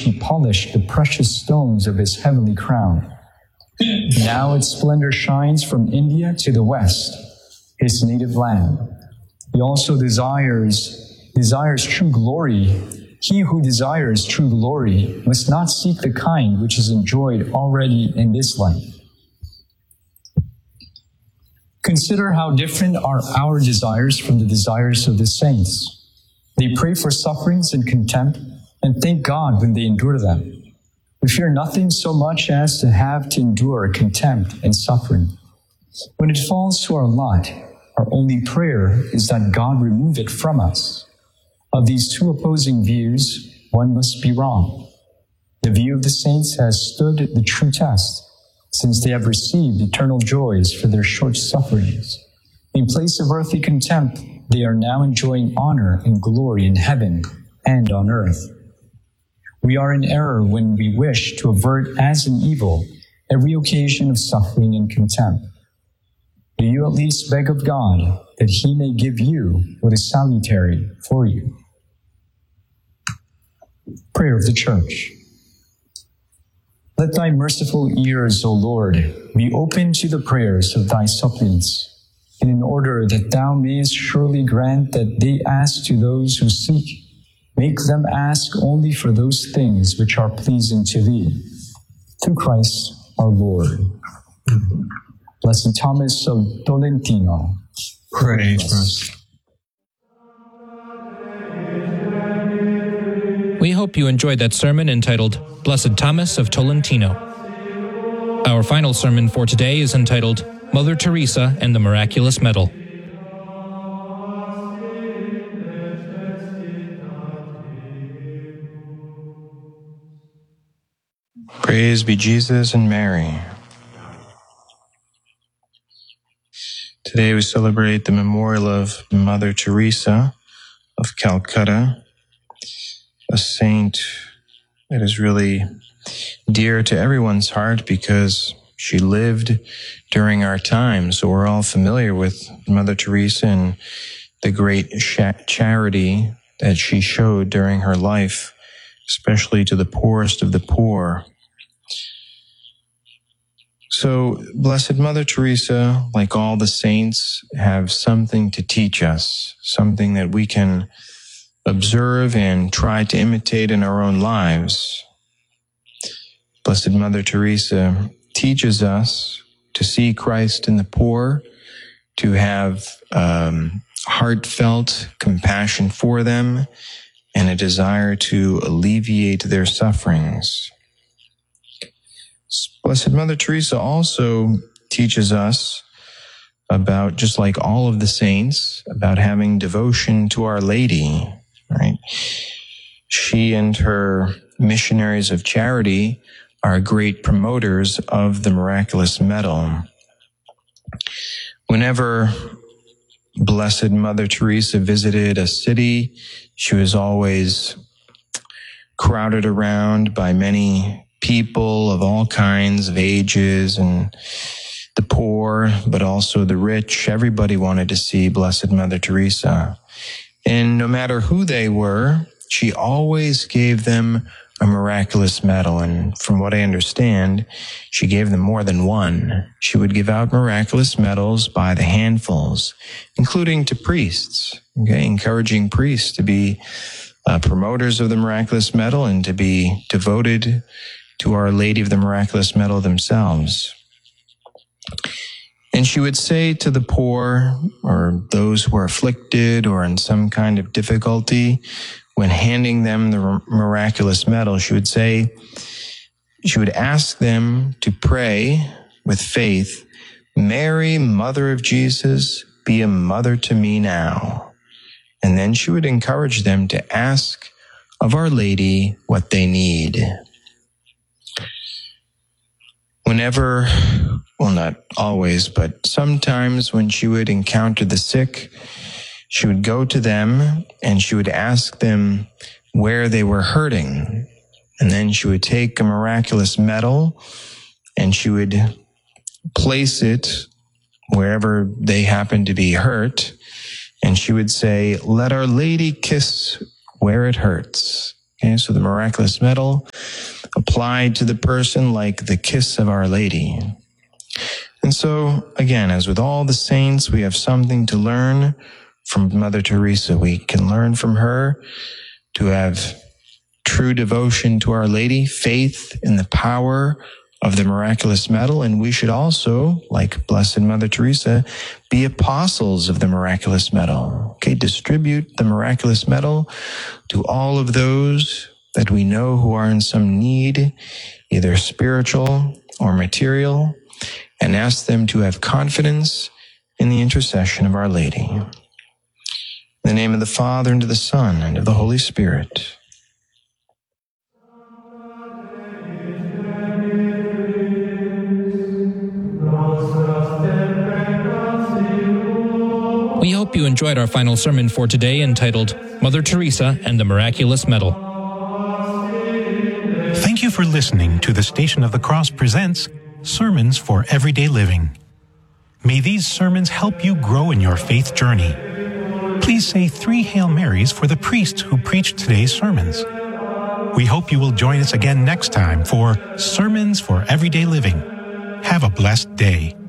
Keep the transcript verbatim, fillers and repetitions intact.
he polished the precious stones of his heavenly crown. Now its splendor shines from India to the west, his native land. He also desires, desires true glory. He who desires true glory must not seek the kind which is enjoyed already in this life. Consider how different are our desires from the desires of the saints. They pray for sufferings and contempt and thank God when they endure them. We fear nothing so much as to have to endure contempt and suffering. When it falls to our lot, our only prayer is that God remove it from us. Of these two opposing views, one must be wrong. The view of the saints has stood the true test, since they have received eternal joys for their short sufferings. In place of earthly contempt, they are now enjoying honor and glory in heaven and on earth. We are in error when we wish to avert as an evil every occasion of suffering and contempt. Do you at least beg of God that he may give you what is salutary for you? Prayer of the Church. Let thy merciful ears, O Lord, be open to the prayers of thy suppliants, and in order that thou mayest surely grant that they ask to those who seek, make them ask only for those things which are pleasing to thee. Through Christ our Lord. Blessed Thomas of Tolentino, pray for us. We hope you enjoyed that sermon entitled Blessed Thomas of Tolentino. Our final sermon for today is entitled Mother Teresa and the Miraculous Medal. Praise be Jesus and Mary. Today we celebrate the memorial of Mother Teresa of Calcutta, a saint that is really dear to everyone's heart because she lived during our time. So we're all familiar with Mother Teresa and the great charity that she showed during her life, especially to the poorest of the poor. So, Blessed Mother Teresa, like all the saints, have something to teach us, something that we can observe and try to imitate in our own lives. Blessed Mother Teresa teaches us to see Christ in the poor, to have um, heartfelt compassion for them, and a desire to alleviate their sufferings. Blessed Mother Teresa also teaches us about, just like all of the saints, about having devotion to Our Lady, right? She and her missionaries of charity are great promoters of the miraculous medal. Whenever Blessed Mother Teresa visited a city, she was always crowded around by many people of all kinds of ages, and the poor, but also the rich. Everybody wanted to see Blessed Mother Teresa. And no matter who they were, she always gave them a miraculous medal. And from what I understand, she gave them more than one. She would give out miraculous medals by the handfuls, including to priests, okay, encouraging priests to be uh, promoters of the miraculous medal and to be devoted to Our Lady of the Miraculous Medal themselves. And she would say to the poor or those who are afflicted or in some kind of difficulty, when handing them the miraculous medal, she would say, she would ask them to pray with faith, Mary, Mother of Jesus, be a mother to me now. And then she would encourage them to ask of Our Lady what they need. Whenever, well, not always, but sometimes when she would encounter the sick, she would go to them and she would ask them where they were hurting. And then she would take a miraculous medal and she would place it wherever they happened to be hurt. And she would say, let Our Lady kiss where it hurts. Okay, so the miraculous medal applied to the person like the kiss of Our Lady. And so, again, as with all the saints, we have something to learn from Mother Teresa. We can learn from her to have true devotion to Our Lady, faith in the power of the miraculous medal, and we should also, like Blessed Mother Teresa, be apostles of the miraculous medal. Okay, distribute the miraculous medal to all of those that we know who are in some need, either spiritual or material, and ask them to have confidence in the intercession of Our Lady. In the name of the Father, and of the Son, and of the Holy Spirit. We hope you enjoyed our final sermon for today, entitled Mother Teresa and the Miraculous Medal. Thank you for listening to the Station of the Cross presents Sermons for Everyday Living. May these sermons help you grow in your faith journey. Please say three Hail Marys for the priests who preached today's sermons. We hope you will join us again next time for Sermons for Everyday Living. Have a blessed day.